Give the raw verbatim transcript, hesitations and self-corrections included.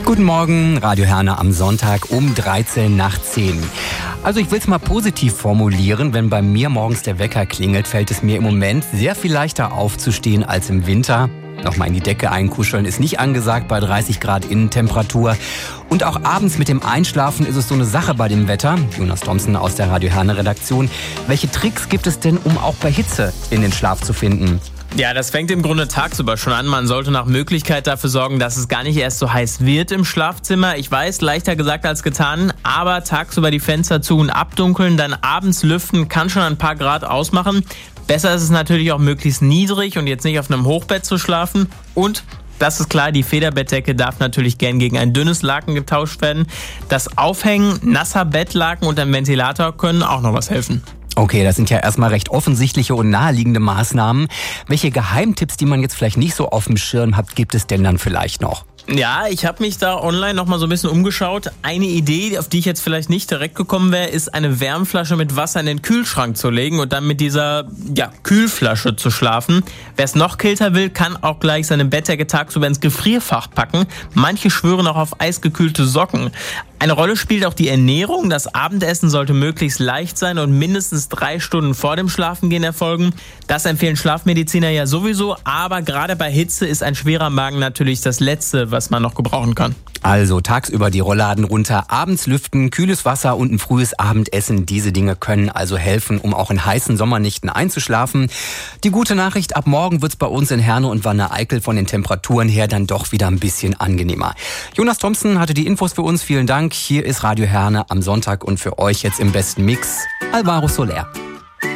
Guten Morgen, Radio Herne am Sonntag um dreizehn nach zehn. Also ich will es mal positiv formulieren. Wenn bei mir morgens der Wecker klingelt, fällt es mir im Moment sehr viel leichter aufzustehen als im Winter. Nochmal in die Decke einkuscheln ist nicht angesagt bei dreißig Grad Innentemperatur. Und auch abends mit dem Einschlafen ist es so eine Sache bei dem Wetter. Jonas Thompson aus der Radio Herne Redaktion. Welche Tricks gibt es denn, um auch bei Hitze in den Schlaf zu finden? Ja, das fängt im Grunde tagsüber schon an. Man sollte nach Möglichkeit dafür sorgen, dass es gar nicht erst so heiß wird im Schlafzimmer. Ich weiß, leichter gesagt als getan, aber tagsüber die Fenster zu und abdunkeln, dann abends lüften, kann schon ein paar Grad ausmachen. Besser ist es natürlich auch möglichst niedrig und jetzt nicht auf einem Hochbett zu schlafen. Und das ist klar, die Federbettdecke darf natürlich gern gegen ein dünnes Laken getauscht werden. Das Aufhängen nasser Bettlaken und ein Ventilator können auch noch was helfen. Okay, das sind ja erstmal recht offensichtliche und naheliegende Maßnahmen. Welche Geheimtipps, die man jetzt vielleicht nicht so auf dem Schirm hat, gibt es denn dann vielleicht noch? Ja, ich habe mich da online noch mal so ein bisschen umgeschaut. Eine Idee, auf die ich jetzt vielleicht nicht direkt gekommen wäre, ist eine Wärmflasche mit Wasser in den Kühlschrank zu legen und dann mit dieser ja, Kühlflasche zu schlafen. Wer es noch kälter will, kann auch gleich seine Bettdecke tagsüber ins Gefrierfach packen. Manche schwören auch auf eisgekühlte Socken. Eine Rolle spielt auch die Ernährung. Das Abendessen sollte möglichst leicht sein und mindestens drei Stunden vor dem Schlafengehen erfolgen. Das empfehlen Schlafmediziner ja sowieso, aber gerade bei Hitze ist ein schwerer Magen natürlich das Letzte, was man noch gebrauchen kann. Also tagsüber die Rollladen runter, abends lüften, kühles Wasser und ein frühes Abendessen. Diese Dinge können also helfen, um auch in heißen Sommernächten einzuschlafen. Die gute Nachricht, ab morgen wird's bei uns in Herne und Wanne-Eickel von den Temperaturen her dann doch wieder ein bisschen angenehmer. Jonas Thompson hatte die Infos für uns. Vielen Dank. Hier ist Radio Herne am Sonntag und für euch jetzt im besten Mix Alvaro Soler.